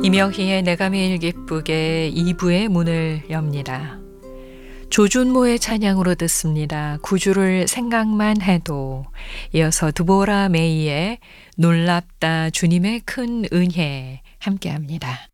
이명희의 내가 매일 기쁘게 2부의 문을 엽니다. 조준모의 찬양으로 듣습니다. 구주를 생각만 해도. 이어서 드보라 메이의 놀랍다 주님의 큰 은혜 함께합니다.